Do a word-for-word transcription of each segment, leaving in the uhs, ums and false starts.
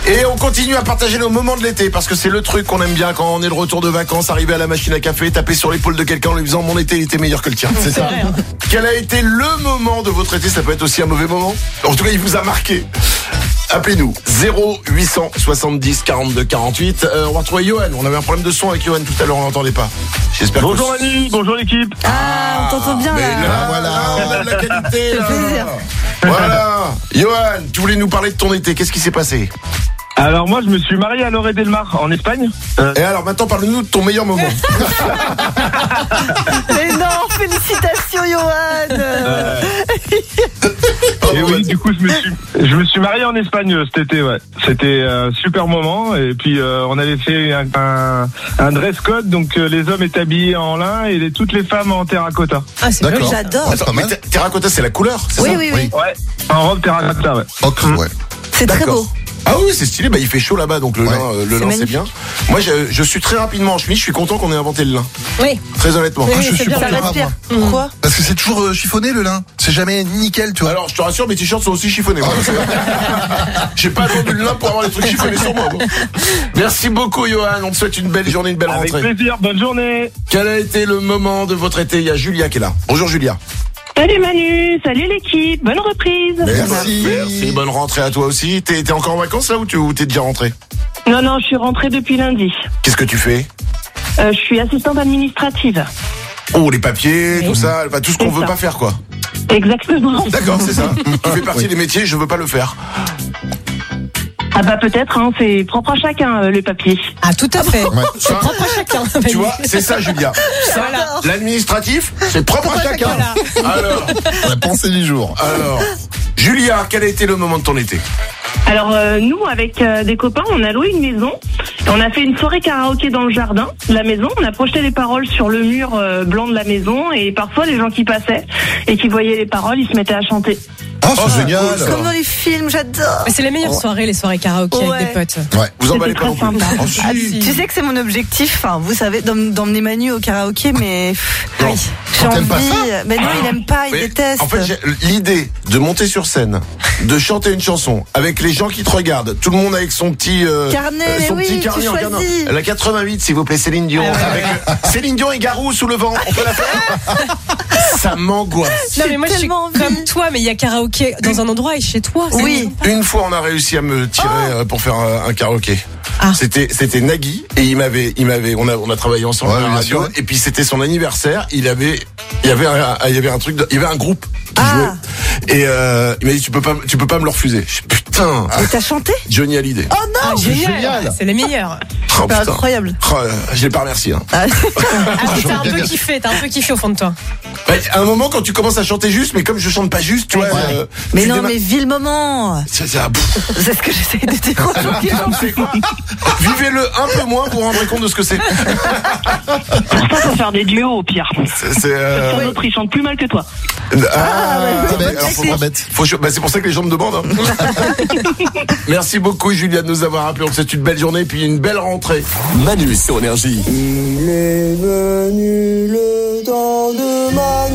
Et on continue à partager nos moments de l'été parce que c'est le truc qu'on aime bien quand on est de retour de vacances, arriver à la machine à café, taper sur l'épaule de quelqu'un en lui disant mon été il était meilleur que le tien. C'est ça. Quel a été le moment de votre été? Ça peut être aussi un mauvais moment. En tout cas, il vous a marqué. Appelez-nous zéro huit cent soixante-dix quarante-deux quarante-huit. Euh, on va retrouver Johan. On avait un problème de son avec Johan tout à l'heure, on l'entendait pas. J'espère. Bonjour que... Manu, bonjour l'équipe. Ah, on t'entend bien mais là. là, voilà, la qualité. Là. plaisir. Voilà. Johan, tu voulais nous parler de ton été. Qu'est-ce qui s'est passé? Alors moi je me suis marié à Lloret del Mar en Espagne. Euh... Et alors maintenant parle-nous de ton meilleur moment. Mais non, félicitations Johan. Euh... Et oui, du coup je me suis je me suis marié en Espagne cet été, ouais. C'était un super moment et puis euh, on avait fait un, un, un dress code, donc euh, les hommes étaient habillés en lin et les, toutes les femmes en terracotta. Ah c'est joli, j'adore. Attends, mais terracotta c'est la couleur, c'est oui, ça? Oui, oui, oui. Ouais, en robe terracotta, ouais. Ocre, ouais. C'est très beau. Ah oui, c'est stylé. Bah, il fait chaud là-bas, donc le ouais. lin, euh, le c'est lin, c'est bien. Moi, je, je suis très rapidement en chemise. Je suis content qu'on ait inventé le lin. Oui. Très honnêtement. Oui, Ah, je c'est suis bien, pas ça respire. Pourquoi? Parce que c'est toujours euh, chiffonné le lin. C'est jamais nickel, tu vois. Alors, je te rassure, mes t-shirts sont aussi chiffonnés. Moi. J'ai pas attendu le lin pour avoir les trucs chiffonnés sur moi. Bon. Merci beaucoup, Johan. On te souhaite une belle journée, une belle Avec rentrée. plaisir, bonne journée. Quel a été le moment de votre été? Il y a Julia qui est là. Bonjour, Julia. Salut Manu, salut l'équipe, bonne reprise. Merci. Merci. Bonne rentrée à toi aussi. T'es, t'es encore en vacances là ou tu, ou t'es déjà rentré? Non, non, je suis rentrée depuis lundi. Qu'est-ce que tu fais? Euh, je suis assistante administrative. Oh, les papiers, tout ça, bah, tout ce qu'on C'est veut ça. pas faire, quoi. Exactement. D'accord, c'est ça. Tu fais partie des métiers, je veux pas le faire. Ah bah peut-être, hein, c'est propre à chacun euh, les papiers. Ah tout à fait. Ouais. C'est propre à chacun. Tu vois, c'est ça, Julia. Ça, Voilà. l'administratif, c'est propre à chacun. Alors, La pensée du jour. alors, Julia, quel a été le moment de ton été? Alors euh, nous, avec euh, des copains, on a loué une maison. Et on a fait une soirée karaoké dans le jardin de la maison. On a projeté les paroles sur le mur euh, blanc de la maison. Et parfois, les gens qui passaient et qui voyaient les paroles, ils se mettaient à chanter. Oh, c'est Oh, génial. cool, ça. Comme dans les films, j'adore. Mais c'est les meilleures soirées, les soirées karaoké Ouais. avec des potes. Ouais. Vous emballez C'était pas non très plus. sympa. Oh, si. Ah, si. Tu sais que c'est mon objectif, enfin, vous savez, d'em- d'emmener Manu au karaoké, mais pff, Non. oui, j'ai Oh, t'aimes pas envie. Mais non, il aime pas, il Mais, déteste. en fait, j'ai l'idée de monter sur scène, de chanter une chanson avec les gens qui te regardent, tout le monde avec son petit euh, Carnet, euh, son mais petit oui, carnet tu en carnet. choisis. La quatre-vingt-huit, s'il vous plaît, Céline Dion. Ah ouais, avec euh, Céline Dion et Garou sous le vent. On peut la faire? Ça m'angoisse. Non mais moi je suis tellement envie. comme toi, mais il y a karaoké dans un endroit et chez toi. c'est Oui. sympa. Une fois, on a réussi à me tirer euh, pour faire euh, un karaoké. Ah. C'était c'était Nagui et il m'avait il m'avait on a on a travaillé ensemble Ouais, à la bien radio sûr. et puis c'était son anniversaire. Il avait il y avait un, il y avait un truc de- il y avait un groupe qui Ah. jouait et euh, il m'a dit tu peux pas tu peux pas me le refuser. Je, putain, Mais t'as chanté? Johnny Hallyday. Oh non! Ah, génial. génial. C'est les meilleurs. Oh, C'est putain. incroyable. Oh, euh, je l'ai pas remercié. Hein. Ah, Ah, t'as un bien peu bien. kiffé, t'as un peu kiffé au fond de toi. Bah, à un moment quand tu commences à chanter juste, mais comme je chante pas juste, tu vois. euh, mais tu non, démarres- mais vis le moment. C'est ça. pff. C'est ce que j'essaie de dire aujourd'hui. C'est quoi? Vivez-le un peu moins, vous vous rendrez compte de ce que c'est. Pour ça, faut faire des duos au pire. C'est, c'est, euh, Sur l'autre, ils chantent plus mal que toi. Ah, Pas bête, alors, faut pas pas- bête. faut cho- bah, c'est pour ça que les gens me demandent. Hein. Merci beaucoup, Julia, de nous avoir appelé. On te souhaite une belle journée et puis une belle rentrée. Manu sur Énergie. Il est venu le temps de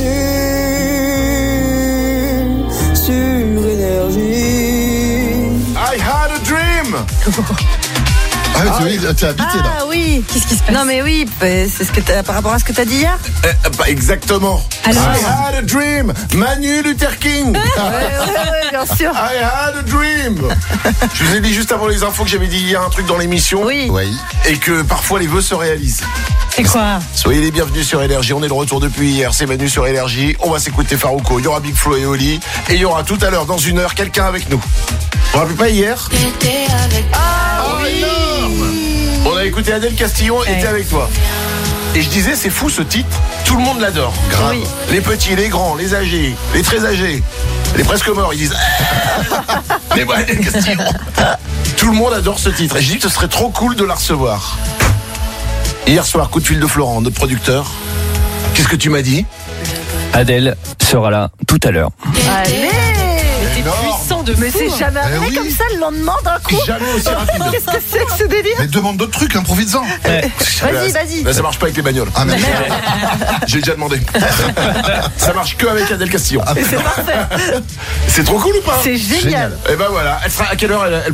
Manu sur Énergie. I had a dream. Ah, oui, tu t'es habité là. Ah oui. Qu'est-ce qui se passe? Non mais oui, bah, c'est ce que t'as, par rapport à ce que t'as dit hier. Euh, bah, exactement. Alors I had a dream. Manu Luther King. Ouais, ouais, ouais, bien sûr. I had a dream. Je vous ai dit juste avant les infos que j'avais dit hier un truc dans l'émission. Oui. Oui. Et que parfois les vœux se réalisent. c'est quoi? Soyez les bienvenus sur Énergie. On est de retour depuis hier. C'est Manu sur Énergie. On va s'écouter Farouko. Il y aura Big Flo et Oli. Et il y aura tout à l'heure, dans une heure, quelqu'un avec nous. Vous vous rappelez pas hier? Ah oui. On a écouté Adèle Castillon et Ouais. était avec toi. Et je disais, c'est fou ce titre. Tout le monde l'adore. Grave. Oui. Les petits, les grands, les âgés, les très âgés, les presque morts, ils disent mais moi, Adèle Castillon. Tout le monde adore ce titre. Et je dis que ce serait trop cool de la recevoir. Hier soir, coup de fil de Florent, notre producteur. Qu'est-ce que tu m'as dit? Adèle sera là tout à l'heure. Allez. T'es Énorme. puissant de Mais fou. c'est jamais Eh arrivé oui. comme ça le lendemain d'un coup. Jamais aussi rapide. Qu'est-ce que c'est que ce délire? Mais demande d'autres trucs, improvise-en. Vas-y, vas-y. Là, ça marche pas avec les bagnoles. Ah, merde. J'ai déjà demandé. Ça marche que avec Adèle Castillon. C'est parfait. C'est trop cool ou pas? C'est génial. Et ben voilà. Elle sera à quelle heure elle, elle